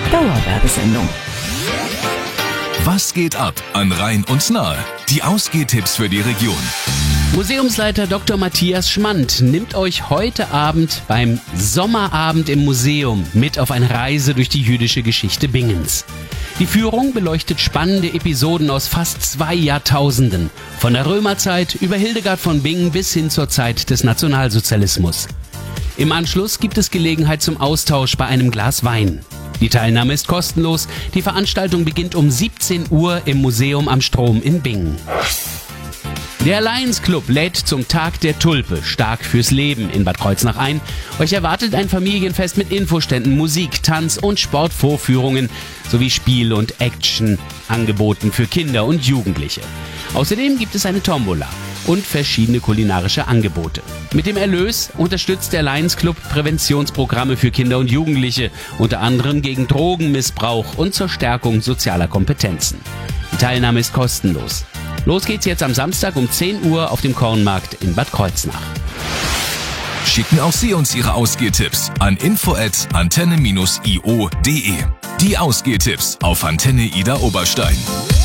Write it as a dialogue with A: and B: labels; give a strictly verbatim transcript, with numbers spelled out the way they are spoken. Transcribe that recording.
A: Dauerwerbesendung.
B: Was geht ab an Rhein und Nahe? Die Ausgehtipps für die Region.
C: Museumsleiter Doktor Matthias Schmand nimmt euch heute Abend beim Sommerabend im Museum mit auf eine Reise durch die jüdische Geschichte Bingens. Die Führung beleuchtet spannende Episoden aus fast zwei Jahrtausenden, von der Römerzeit über Hildegard von Bingen bis hin zur Zeit des Nationalsozialismus. Im Anschluss gibt es Gelegenheit zum Austausch bei einem Glas Wein. Die Teilnahme ist kostenlos. Die Veranstaltung beginnt um siebzehn Uhr im Museum am Strom in Bingen. Der Lions Club lädt zum Tag der Tulpe, stark fürs Leben in Bad Kreuznach ein. Euch erwartet ein Familienfest mit Infoständen, Musik, Tanz und Sportvorführungen sowie Spiel- und Action-Angeboten für Kinder und Jugendliche. Außerdem gibt es eine Tombola und verschiedene kulinarische Angebote. Mit dem Erlös unterstützt der Lions Club Präventionsprogramme für Kinder und Jugendliche, unter anderem gegen Drogenmissbrauch und zur Stärkung sozialer Kompetenzen. Die Teilnahme ist kostenlos. Los geht's jetzt am Samstag um zehn Uhr auf dem Kornmarkt in Bad Kreuznach.
B: Schicken auch Sie uns Ihre Ausgehtipps an info at antenne dash i o punkt de. Die Ausgehtipps auf Antenne Ida Oberstein.